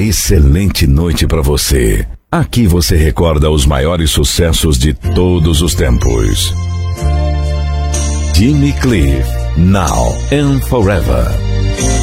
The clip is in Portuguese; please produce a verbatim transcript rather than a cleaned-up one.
excelente noite para você. Aqui você recorda os maiores sucessos de todos os tempos. Jimmy Cliff, Now and Forever.